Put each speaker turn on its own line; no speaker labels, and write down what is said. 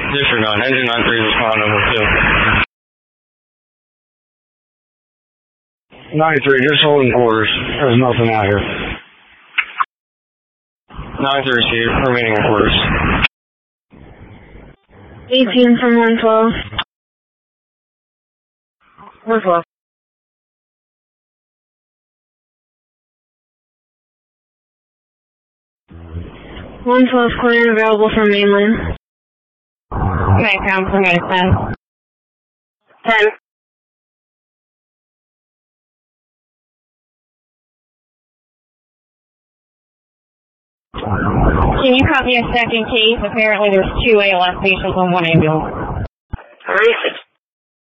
Disregard. Engine 93 respond over 2. 93, just holding orders. There's nothing out here. 93 received, remaining in quarters.
18 from 112. 112. 112 clear available from mainland.
Okay, Council, guys, 10.
10.
Can you copy a second case? Apparently there's 2 ALS patients on 1 ambulance.
Alright.